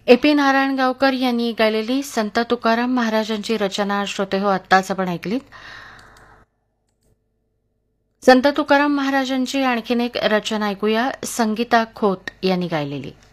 AP. Narayangaonkar यांनी गायलेली संत तुकाराम महाराजांची रचना श्रोते हो आत्ताच आपण ऐकलीत. संत तुकाराम महाराजांची आणखीन एक रचना ऐकूया, संगीता खोत यांनी गायलेली.